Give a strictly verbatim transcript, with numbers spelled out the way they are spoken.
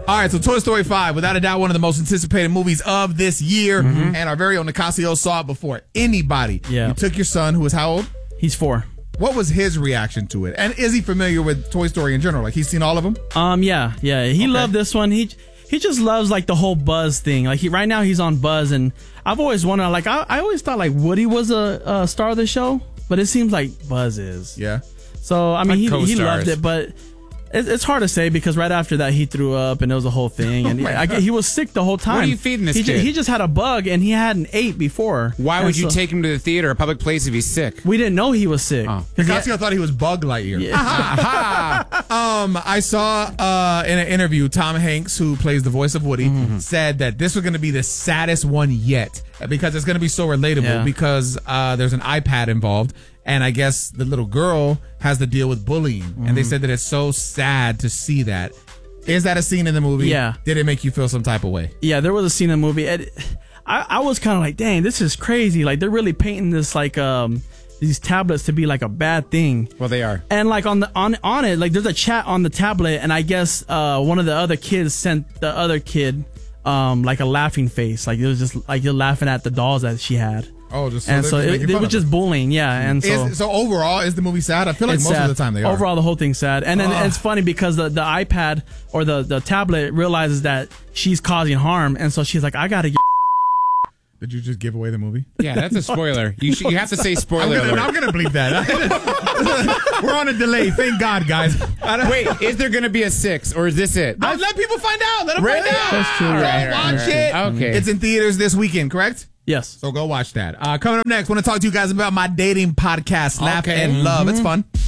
All right, so Toy Story five, without a doubt, one of the most anticipated movies of this year. Mm-hmm. And our very own Nicasio saw it before anybody. Yeah. You took your son, who is how old? He's four. What was his reaction to it? And is he familiar with Toy Story in general? Like, he's seen all of them? Um, yeah, yeah. He Okay. loved this one. He he just loves, like, the whole Buzz thing. Like, he right now he's on Buzz, and I've always wondered, like, I, I always thought, like, Woody was a, a star of the show, but it seems like Buzz is. Yeah. So, I mean, Like he, he co-stars. loved it, but it, it's hard to say because right after that, he threw up, and it was a whole thing. And Oh my I, God. he was sick the whole time. What are you feeding this he ju- kid? he just had a bug, and he hadn't ate before. Why And would you so- take him to the theater, a public place, if he's sick? We didn't know he was sick. Oh. 'Cause he- Nicasio thought he was Bug Lightyear. Yeah. Um, I saw uh, in an interview, Tom Hanks, who plays the voice of Woody, Mm-hmm. said that this was going to be the saddest one yet because it's going to be so relatable Yeah. because uh, there's an iPad involved. And I guess the little girl has to deal with bullying. And they Mm-hmm. said that it's so sad to see that. Is that a scene in the movie? Yeah. Did it make you feel some type of way? Yeah, there was a scene in the movie. It, I, I was kind of like, dang, this is crazy. Like, they're really painting this, like, um, these tablets to be like a bad thing. Well, they are. And like on the on on it, like there's a chat on the tablet, and I guess uh, one of the other kids sent the other kid um, like a laughing face. Like it was just like you're laughing at the dolls that she had. Oh, just so and they're so just it, making it fun was of just her. bullying, yeah. And so Is, so overall, is the movie sad? I feel like it's most sad. of the time they are. Overall, the whole thing's sad, and then Ugh. it's funny because the, the iPad or the, the tablet realizes that she's causing harm, and so she's like, I gotta get. Did you just give away the movie? Yeah, that's a spoiler. You should, you have to say I'm spoiler gonna, alert. I'm gonna bleep that. We're on a delay. Thank God, guys. Wait, is there going to be a six, or is this it? I let people find out. Let them Right find now. out. That's true. Go Right, right, watch right. it. Okay. It's in theaters this weekend, correct? Yes. So go watch that. Uh, coming up next, want to talk to you guys about my dating podcast, Laugh Okay. and Love. It's fun.